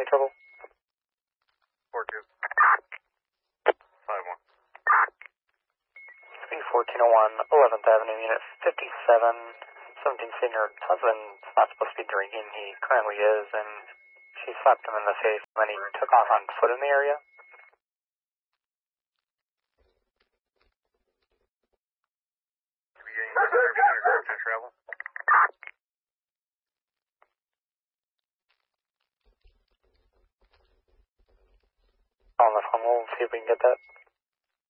family trouble? 4-2. 5-1. Speed 1401, 11th Avenue, Unit 57. 17 senior husband's not supposed to be drinking. He currently is, and she slapped him in the face when he took off on foot in the area. Beginning description or direction of travel? On the phone, we'll see if we can get that.